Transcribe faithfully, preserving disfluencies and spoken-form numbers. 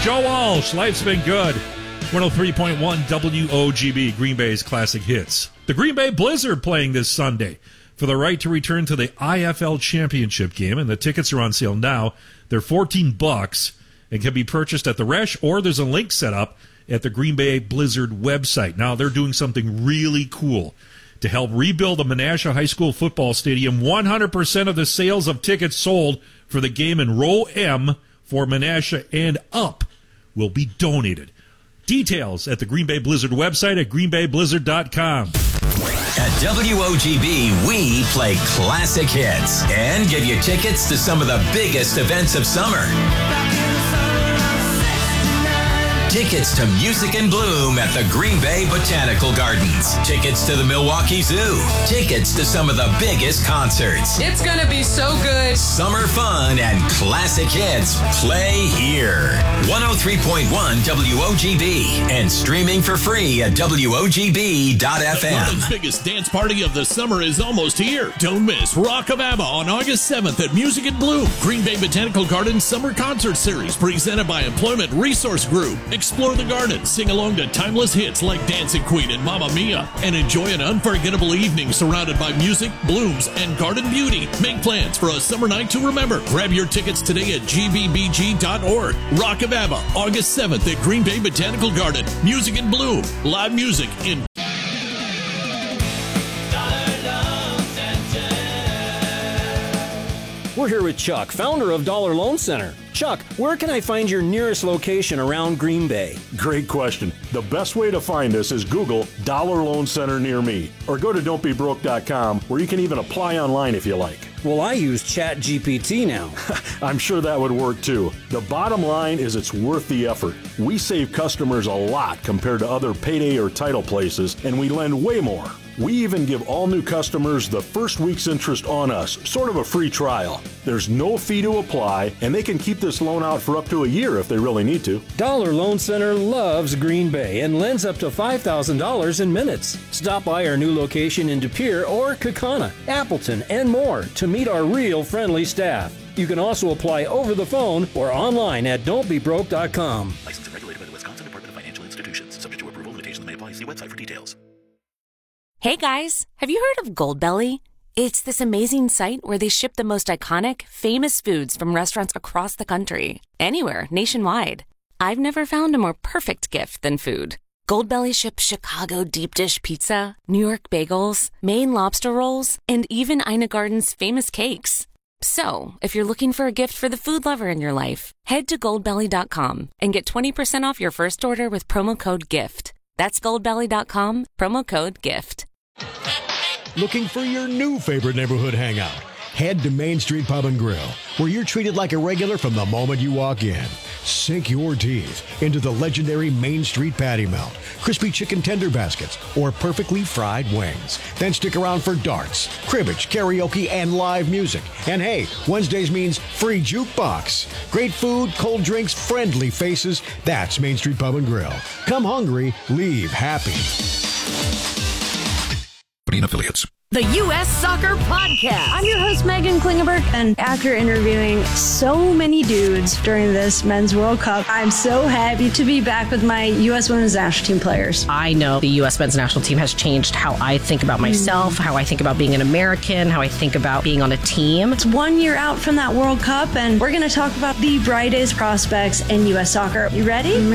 Joe Walsh, Life's Been Good. one oh three point one W O G B, Green Bay's classic hits. The Green Bay Blizzard playing this Sunday for the right to return to the I F L Championship game, and the tickets are on sale now. They're fourteen bucks and can be purchased at the Resch, or there's a link set up at the Green Bay Blizzard website. Now, they're doing something really cool to help rebuild the Menasha High School football stadium. one hundred percent of the sales of tickets sold for the game in Row M for Menasha and up will be donated. Details at the Green Bay Blizzard website at green bay blizzard dot com. At W O G B, we play classic hits and give you tickets to some of the biggest events of summer. Tickets to Music in Bloom at the Green Bay Botanical Gardens. Tickets to the Milwaukee Zoo. Tickets to some of the biggest concerts. It's going to be so good. Summer fun and classic hits play here. one oh three point one W O G B and streaming for free at W O G B dot F M. Florida's biggest dance party of the summer is almost here. Don't miss Rock of ABBA on August seventh at Music in Bloom. Green Bay Botanical Gardens Summer Concert Series presented by Employment Resource Group. Explore the garden, sing along to timeless hits like Dancing Queen and Mamma Mia, and enjoy an unforgettable evening surrounded by music, blooms, and garden beauty. Make plans for a summer night to remember. Grab your tickets today at G B B G dot org. Rock of ABBA, August seventh at Green Bay Botanical Garden. Music in Bloom. Live music in... We're here with Chuck, founder of Dollar Loan Center. Chuck, where can I find your nearest location around Green Bay? Great question. The best way to find us is Google Dollar Loan Center near me, or go to don't be broke dot com, where you can even apply online if you like. Well, I use Chat G P T now. I'm sure that would work too. The bottom line is it's worth the effort. We save customers a lot compared to other payday or title places, and we lend way more. We even give all new customers the first week's interest on us, sort of a free trial. There's no fee to apply, and they can keep this loan out for up to a year if they really need to. Dollar Loan Center loves Green Bay and lends up to five thousand dollars in minutes. Stop by our new location in De Pere or Kaukauna, Appleton, and more to meet our real friendly staff. You can also apply over the phone or online at don't be broke dot com. Licensed and regulated by the Wisconsin Department of Financial Institutions. Subject to approval, limitations may apply. See website for details. Hey guys, have you heard of Goldbelly? It's this amazing site where they ship the most iconic, famous foods from restaurants across the country, anywhere, nationwide. I've never found a more perfect gift than food. Goldbelly ships Chicago deep dish pizza, New York bagels, Maine lobster rolls, and even Ina Garden's famous cakes. So, if you're looking for a gift for the food lover in your life, head to goldbelly dot com and get twenty percent off your first order with promo code GIFT. That's goldbelly dot com, promo code GIFT. Looking for your new favorite neighborhood hangout? Head to Main Street Pub and Grill, where you're treated like a regular from the moment you walk in. Sink your teeth into the legendary Main Street Patty Melt, crispy chicken tender baskets, or perfectly fried wings. Then stick around for darts, cribbage, karaoke, and live music. And hey, Wednesdays means free jukebox. Great food, cold drinks, friendly faces. That's Main Street Pub and Grill. Come hungry, leave happy. Affiliates. The U S Soccer Podcast. I'm your host, Megan Klingenberg, and after interviewing so many dudes during this Men's World Cup, I'm so happy to be back with my U S Women's National Team players. I know the U S Men's National Team has changed how I think about myself, mm. how I think about being an American, how I think about being on a team. It's one year out from that World Cup, and we're going to talk about the brightest prospects in U S soccer. You ready?